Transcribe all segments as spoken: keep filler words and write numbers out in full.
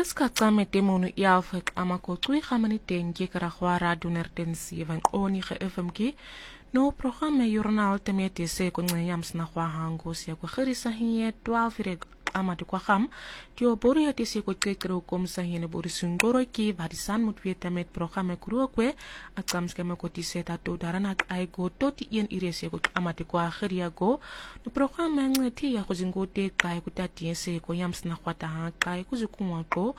Geska tsame temonu ialfek amakotui gamani tenki karagwa radio nerten seven oni ge F M K no programme journal temete se konnyams na kwa hango sia ko gerisa hier twaalf uur amatu kwa gam tio boria te se ko kekro kom sa hene borisun goroki varisan moet weet met programme krookwe akam skema ko tiseta to darana ai go tot ien irese ko amatu kwa geria go no programme ngeti ya ko zingote kai ko tati se ko yams na kwata ha kai ko zikumwa ko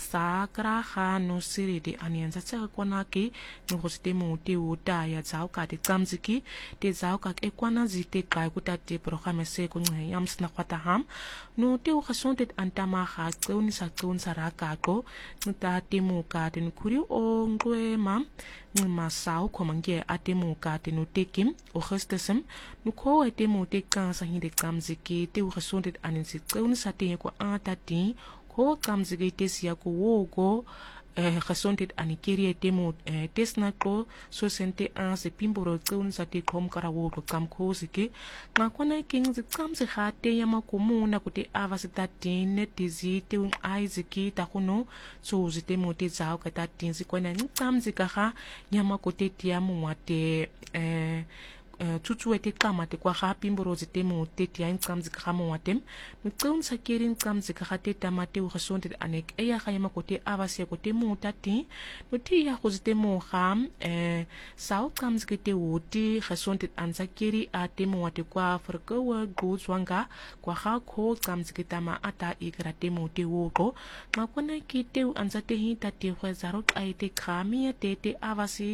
sakra ha no siridi anianza tsa kwana ki no go stemo te uta ya tsao ka te tsamziki te tsao ka e kwana zite kai ko tati programme se ko yams na kwata ham no te u gesondheid antama ga tsouni sa tsoun sa raka ko nta temu ka ten kuri o ngwe mam ma sao komange atemu ka ten tekim augustusem no ko atemu te kan sa hinde kamziki te u gesondheid anin si tsouni sa te ko atati ko kamziki te sia ko wogo eh gesondheid aan die kerie temu eh tesna ko so sente aan se pimboro tsoun sa te kom kara wo ko kam ko sike nga kona king ze kam se khate ya makomuna ko te ava se tatine tizite un aiziki ta kuno so ze temu te zao ka tatinzi kona ngam ze ka ga nyama ko te tia mo te eh tutu ete kama te kwa hapi mboro zite mo te tia nkam zika kama watem no tsoun sa keri nkam zika khate tamate u gesondheid anek eya ga yama ko te avase ko te mo tati no ti ya go zite mo gam eh sao kam zike te uti gesondheid anza keri a te mo wate kwa verkoue goods wanga kwa ga ko kam zike tama ata ikra te mo te wogo ma kona ki te anza te hi tati go zaro ai te khami te te avase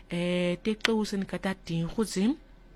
eh te tsosen katati khuzim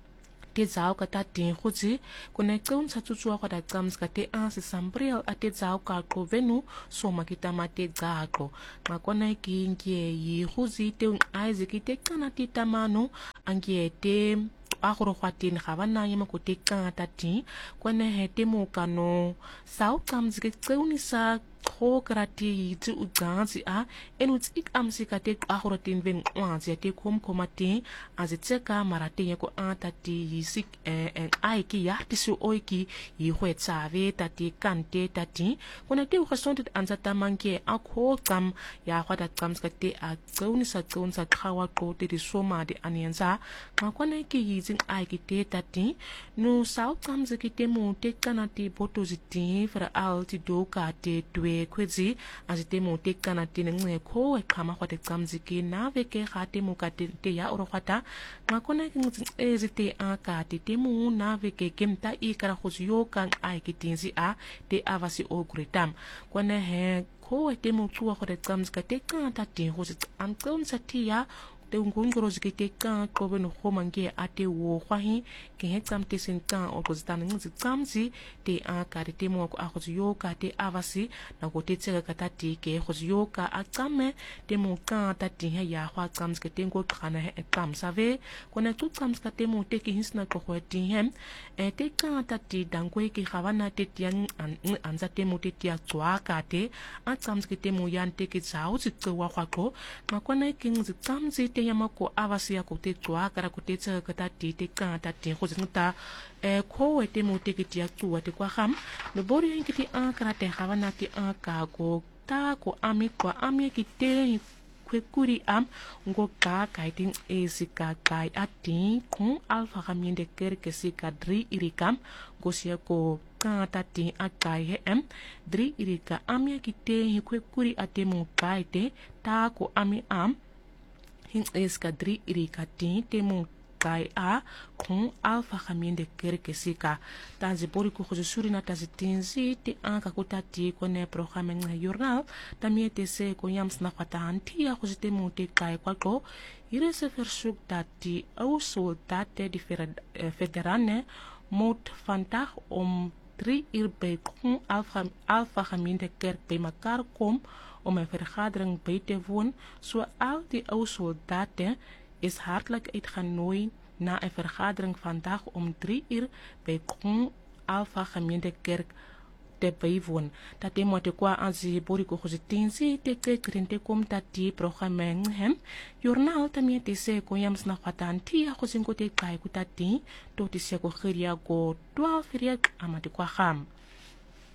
te zao ka ta tin khutsi kone tsoun sa tsutsua kwa da tsams ka te an se sambriel a te zao ka ko venu so makita ma te zako ma kona ki ngie yi khuzi te un aize ki te kana ti tamano angie te agoro khwatin khabana yema ko te kana ti kone he te mo kano sao tsams ke tsouni sa ho krati tu uganzi a enut ik amsika te agoro tin ven wanzi te kom komati azitseka marate yeko antati yisik en aiki ya tisu oiki yi hwetsave tati kante tati kona te gesondheid anzata manke akho kam ya khwata kamska te a tsouni sa tsoun sa khawa ko te di soma de anienza makwana ki yizing aiki te tati no sao kamziki te mo te kanati positive for alti doka te twe kwezi azite mo te kana tine ngwe ko e kama khwate kamziki na veke khate mo ka te ya oro khwata ngakona ki ngutsi ezite a ka te te mo na veke kemta I kara khuzyo kan ai kitinzi a te avasi o gretam kwana he ko e te mo tsuwa khwate kamzika te kana ta te khuzit am kon satia te ngungoro zikite kan ko beno khomange ate wo khwahi ke he tsam te sin kan o kozitana ngzi tsamzi te a ka te mo ko a khuzyo ka te avasi na ko te tsega ka ta ti ke khuzyo ka a tsame te mo kan ta ti he ya khwa tsams ke te ngo khana he tsam save ko na tu tsams ka te mo te ke hisna ko khwati hem e te kan ta ti dangwe ke khawana te tiang anza te mo te tia tswa ka te a tsams ke te mo yan te ke tsao tsitwa khwa ko makwana ke ngzi tsamzi te yama ko avasi ya ko te tswa kara ko te tsega ka ta ti te kan ta ti go zinta e ko e te mo te ke tia tswa te kwa gam no bori en ke ti an kara te khawana ki an ka ko ta ko ami ko ami ki te kwekuri am ngo ka kaiting ezika kai ati kun alfa gaminde kerke sika drie irikam gosia ko kata ti akai he em drie irika ami ki te kwekuri ate mo kaite ta ko ami am hin eska drie irika ti te mo kai a kun alfa gaminde kerke sika tanzi bori ko khosuri na tazi tinzi te anka kutati ko ne programme nga journal tamie te se ko yams na kwata antia khosite mo te kai kwa ko ire se versoek dat die ou soldaten die veteranen moet vandaag om drie uur bij kun alfa alfa gaminde kerk bij elkaar kom om een vergadering bij te wonen zo al die ou soldaten is hartelijk uitgenodigd na een vergadering vandaag om drie uur bij Kong Alpha Gemeentekerk te bijwonen. Dat de moet qua aanzie boriko gezitinzi te kekrin te kom dat die programma hem journal tamie te se ko yams na kwatanti ya ko sinko te kai kutati to te se ko khiria go twaalf uur amade kwa kham.